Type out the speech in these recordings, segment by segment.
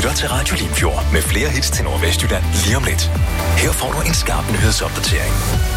lytter til Radio Limfjord med flere hits til Nordvestjylland lige om lidt. Her får du en skarp nyhedsopdatering.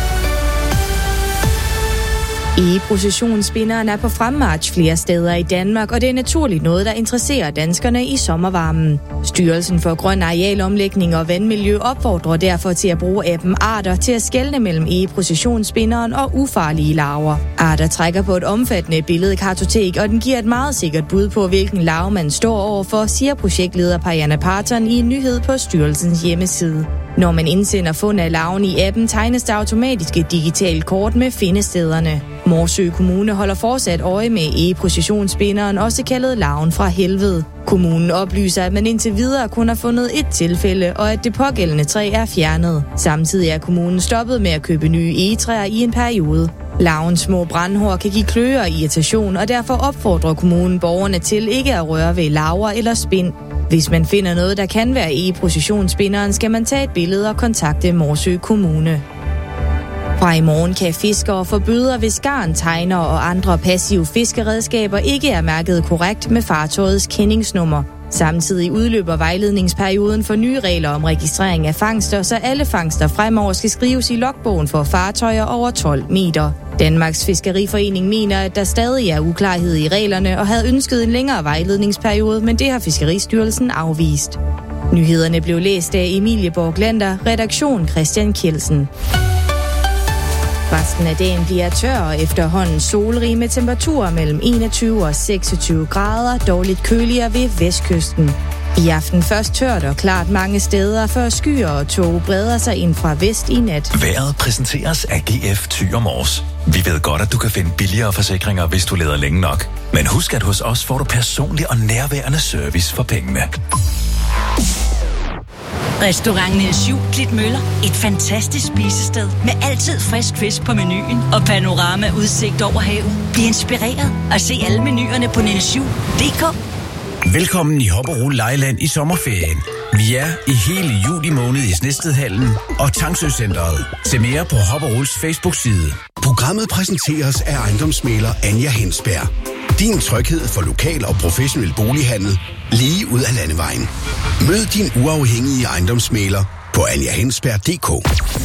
Egeprocessionsspinderen er på fremmarch flere steder i Danmark, og det er naturligt noget, der interesserer danskerne i sommervarmen. Styrelsen for Grøn Arealomlægning og Vandmiljø opfordrer derfor til at bruge appen Arter til at skelne mellem egeprocessionsspinderen og ufarlige larver. Arter trækker på et omfattende billedkartotek, og den giver et meget sikkert bud på, hvilken larve man står overfor, siger projektleder Pajana Parton i en nyhed på styrelsens hjemmeside. Når man indsender fund af larven i appen, tegnes der automatisk et digitalt kort med findestederne. Morsø Kommune holder fortsat øje med egeprocessionsspinderen, også kaldet larven fra helvede. Kommunen oplyser, at man indtil videre kun har fundet et tilfælde, og at det pågældende træ er fjernet. Samtidig er kommunen stoppet med at købe nye egetræer i en periode. Larvens små brandhår kan give kløe og irritation, og derfor opfordrer kommunen borgerne til ikke at røre ved larver eller spind. Hvis man finder noget, der kan være egeprocessionsspinderen, skal man tage et billede og kontakte Morsø Kommune. Fra i morgen kan fiskere få bøder, hvis garn, tegner og andre passive fiskeredskaber ikke er mærket korrekt med fartøjets kendingsnummer. Samtidig udløber vejledningsperioden for nye regler om registrering af fangster, så alle fangster fremover skal skrives i logbogen for fartøjer over 12 meter. Danmarks Fiskeriforening mener, at der stadig er uklarhed i reglerne og havde ønsket en længere vejledningsperiode, men det har Fiskeristyrelsen afvist. Nyhederne blev læst af Emilie Borglander, redaktion Christian Kjeldsen. Resten af dagen bliver tør og efterhånden solrig med temperaturer mellem 21 og 26 grader, dog lidt køligere ved vestkysten. I aften først tørt og klart mange steder, før skyer og tåge breder sig ind fra vest i nat. Vejret præsenteres af GF Thy og Mors. Vi ved godt, at du kan finde billigere forsikringer, hvis du leder længe nok. Men husk, at hos os får du personlig og nærværende service for pengene. Restaurant Niels Juel Klitmøller. Et fantastisk spisested med altid frisk fisk på menuen og panorama udsigt over havet. Bliv inspireret og se alle menuerne på nielsjuel.dk. Velkommen i Hopperol Lejland i sommerferien. Vi er i hele juli måned i Snedstedhallen og Tangsø-centret. Se mere på Hopperols Facebook-side. Programmet præsenteres af ejendomsmægler Anja Hensberg. Din tryghed for lokal og professionel bolighandel lige ud af landevejen. Mød din uafhængige ejendomsmægler på anjahensberg.dk.